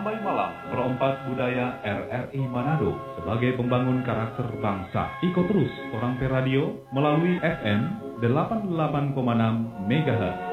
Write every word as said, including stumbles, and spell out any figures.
Ramai Malam Perompak Budaya R R I Manado sebagai pembangun karakter bangsa. Ikut terus Orang Pe Radio melalui F M delapan puluh delapan koma enam megahertz.